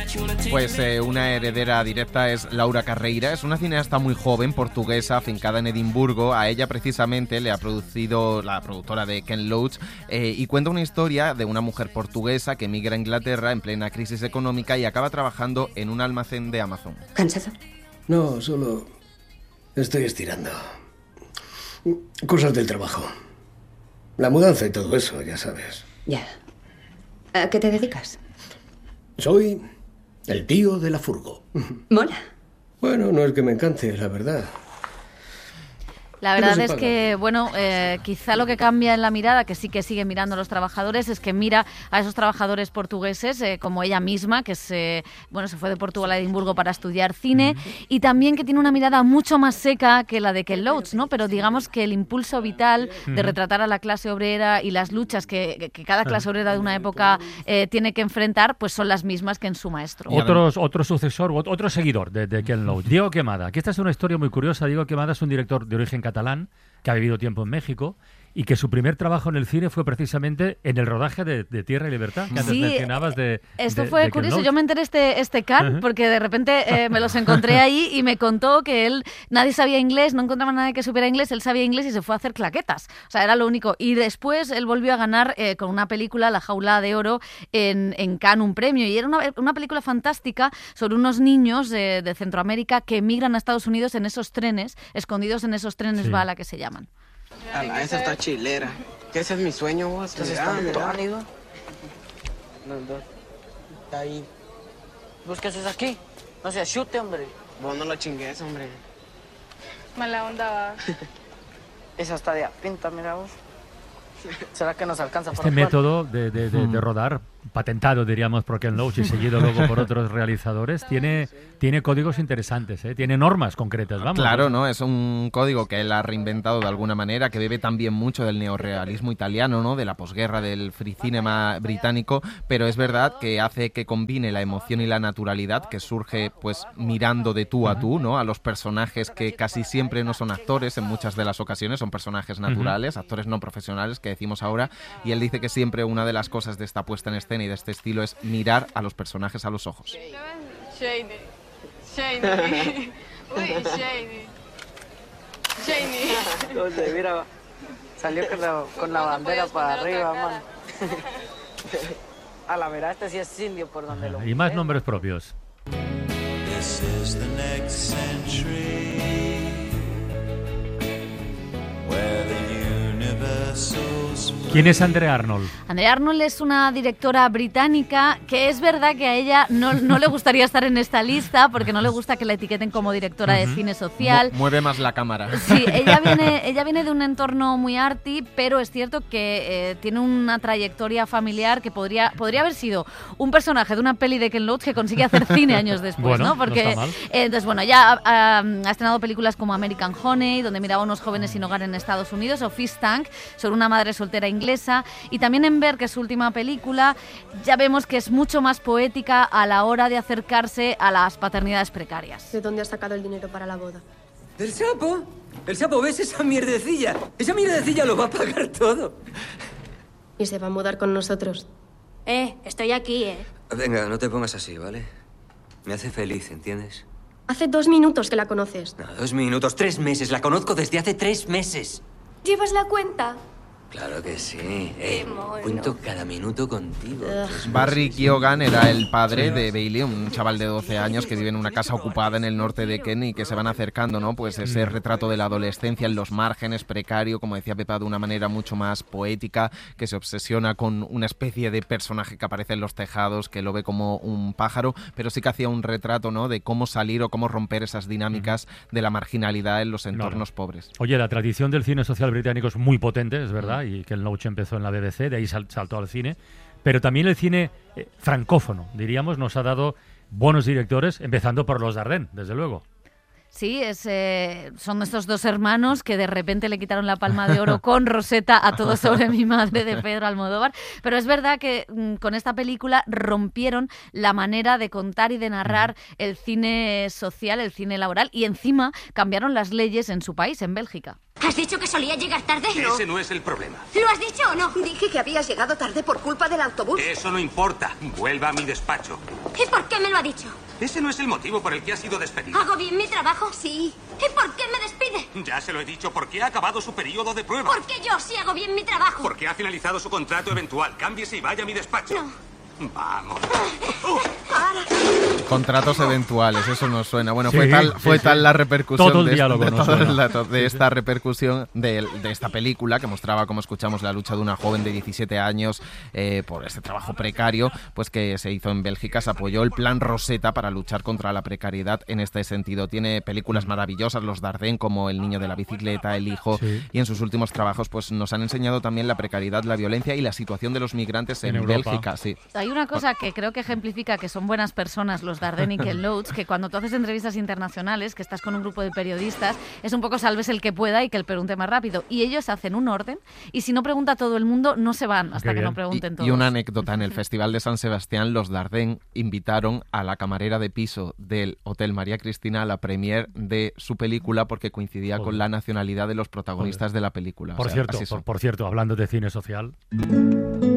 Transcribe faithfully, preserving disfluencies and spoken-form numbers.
Pues eh, una heredera directa es Laura Carreira, es una cineasta muy joven, portuguesa, afincada en Edimburgo. A ella precisamente le ha producido la productora de Ken Loach eh, y cuenta una historia de una mujer portuguesa que emigra a Inglaterra en plena crisis económica y acaba trabajando en un almacén de Amazon. ¿Cansado? No, solo estoy estirando. Cosas del trabajo. La mudanza y todo eso, ya sabes. Ya. ¿A qué te dedicas? Soy el tío de la furgo. Mola. Bueno, no es que me encante, la verdad. La verdad es que, bueno, eh, quizá lo que cambia en la mirada, que sí que sigue mirando a los trabajadores, es que mira a esos trabajadores portugueses, eh, como ella misma, que se, bueno, se fue de Portugal a Edimburgo para estudiar cine, mm-hmm. y también que tiene una mirada mucho más seca que la de Ken Loach, ¿no? Pero digamos que el impulso vital mm-hmm. de retratar a la clase obrera y las luchas que, que cada clase obrera de una época eh, tiene que enfrentar, pues son las mismas que en su maestro. Otros, otro sucesor, otro seguidor de, de Ken Loach, Diego Quemada. Aquí esta es una historia muy curiosa. Diego Quemada es un director de origen catalán catalán, que ha vivido tiempo en México y que su primer trabajo en el cine fue precisamente en el rodaje de, de Tierra y Libertad, que antes sí, mencionabas de esto de, fue de curioso. Yo me enteré este este Can, uh-huh. porque de repente eh, me los encontré ahí y me contó que él, nadie sabía inglés, no encontraba nadie que supiera inglés, él sabía inglés y se fue a hacer claquetas. O sea, era lo único. Y después él volvió a ganar eh, con una película, La jaula de oro, en, en Cannes, un premio. Y era una, una película fantástica sobre unos niños de, de Centroamérica que emigran a Estados Unidos en esos trenes, escondidos en esos trenes sí. bala que se llaman. Ala, esa está chilera. Que ese es mi sueño, vos. Entonces está tónido. Está ahí. ¿Vos qué haces aquí? No seas chute, hombre. Vos no lo chingues, hombre. Mala onda va. Esa está de pinta, mira vos. ¿Será que nos alcanza este para método de, de, de, de rodar, patentado diríamos por Ken Loach y seguido luego por otros realizadores, tiene, tiene códigos interesantes, ¿eh? Tiene normas concretas, vamos. Claro, ¿no? Es un código que él ha reinventado de alguna manera, que bebe también mucho del neorrealismo italiano, ¿no? De la posguerra, del free cinema británico, pero es verdad que hace que combine la emoción y la naturalidad que surge pues mirando de tú a tú, ¿no? A los personajes que casi siempre no son actores, en muchas de las ocasiones son personajes naturales, uh-huh. actores no profesionales que decimos ahora, y él dice que siempre una de las cosas de esta puesta en escena y de este estilo es mirar a los personajes a los ojos. Shady. Shady. Uy, Shady. Shady. ¿Dónde? Mira, salió con la, con la bandera para arriba, man. A la verdad, este sí es indio por donde lo... Y más nombres propios. This is the next century where the ¿Quién es Andrea Arnold? Andrea Arnold es una directora británica que es verdad que a ella no, no le gustaría estar en esta lista porque no le gusta que la etiqueten como directora uh-huh. de cine social. Mu- mueve más la cámara. Sí, ella viene, ella viene de un entorno muy arty, pero es cierto que eh, tiene una trayectoria familiar que podría, podría haber sido un personaje de una peli de Ken Loach que consigue hacer cine años después, bueno, ¿no? Porque, no está mal. Eh, entonces, bueno, ya ha, ha estrenado películas como American Honey, donde miraba a unos jóvenes sin hogar en Estados Unidos, o Fish Tank, sobre una madre soltera inglesa, y también en Ver, que es su última película, ya vemos que es mucho más poética a la hora de acercarse a las paternidades precarias. ¿De dónde has sacado el dinero para la boda? ¿Del sapo? El sapo, ¿ves esa mierdecilla? Esa mierdecilla lo va a pagar todo. Y se va a mudar con nosotros. Eh, estoy aquí, eh. Venga, no te pongas así, ¿vale? Me hace feliz, ¿entiendes? Hace dos minutos que la conoces. No, dos minutos, tres meses. La conozco desde hace tres meses. ¿Llevas la cuenta? Claro que sí. Eh, cuento cada minuto contigo. Barry Keoghan era el padre de Bailey, un chaval de doce años que vive en una casa ocupada en el norte de Kent y que se van acercando, ¿no? Pues ese retrato de la adolescencia en los márgenes, precario, como decía Pepa, de una manera mucho más poética, que se obsesiona con una especie de personaje que aparece en los tejados, que lo ve como un pájaro, pero sí que hacía un retrato, ¿no? De cómo salir o cómo romper esas dinámicas de la marginalidad en los entornos no. pobres. Oye, la tradición del cine social británico es muy potente, es verdad, y que el Loach empezó en la B B C, de ahí sal, saltó al cine, pero también el cine eh, francófono, diríamos, nos ha dado buenos directores, empezando por los Dardenne, desde luego. Sí, es, eh, son estos dos hermanos que de repente le quitaron la Palma de Oro con Rosetta a Todo sobre mi madre de Pedro Almodóvar. Pero es verdad que mm, con esta película rompieron la manera de contar y de narrar el cine social, el cine laboral, y encima cambiaron las leyes en su país, en Bélgica. ¿Has dicho que solía llegar tarde? No. Ese no es el problema. ¿Lo has dicho o no? Dije que habías llegado tarde por culpa del autobús. Eso no importa. Vuelva a mi despacho. ¿Y por qué me lo ha dicho? Ese no es el motivo por el que ha sido despedido. ¿Hago bien mi trabajo? Sí. ¿Y por qué me despide? Ya se lo he dicho, porque ha acabado su periodo de prueba. ¿Por qué yo sí hago bien mi trabajo? Porque ha finalizado su contrato eventual. Cámbiese y vaya a mi despacho. No. Vamos. Contratos eventuales, eso nos suena. Bueno, Sí, fue tal, fue sí, tal sí. la repercusión Todo el de, diálogo de, nos toda suena. la- de esta repercusión de, de esta película que mostraba, como escuchamos, la lucha de una joven de diecisiete años eh, por este trabajo precario, pues que se hizo en Bélgica. Se apoyó el plan Rosetta para luchar contra la precariedad en este sentido. Tiene películas maravillosas, los Dardenne, como El niño de la bicicleta, El hijo, Sí. y en sus últimos trabajos pues nos han enseñado también la precariedad, la violencia y la situación de los migrantes en, En Europa. Bélgica. Sí. Hay una cosa que creo que ejemplifica que son buenas personas los Dardenne y Ken Loach, que cuando tú haces entrevistas internacionales, que estás con un grupo de periodistas, es un poco salves el que pueda y que el pregunte más rápido. Y ellos hacen un orden y si no pregunta todo el mundo, no se van hasta Qué que bien. no pregunten Y, todos. y una anécdota, en el Festival de San Sebastián, los Dardenne invitaron a la camarera de piso del Hotel María Cristina a la premier de su película porque coincidía Joder. con la nacionalidad de los protagonistas de la película. O Por sea, cierto, así son. por, por cierto, hablando de cine social,